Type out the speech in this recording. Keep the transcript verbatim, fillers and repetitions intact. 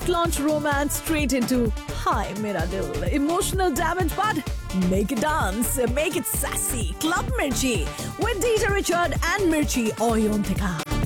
soft launch romance straight into Hi Mera Dil. Emotional damage, but make it dance, make it sassy. Club Mirchi with D J Richard and Mirchi Oyontika.